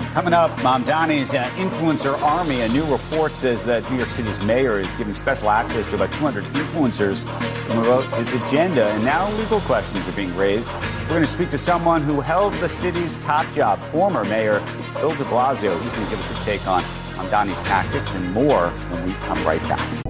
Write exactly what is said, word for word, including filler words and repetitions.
Coming up, Mamdani's uh, influencer army. A new report says that New York City's mayor is giving special access to about two hundred influencers to promote his agenda, and now legal questions are being raised. We're going to speak to someone who held the city's top job, former Mayor Bill de Blasio. He's going to give us his take on Mamdani's tactics and more when we come right back.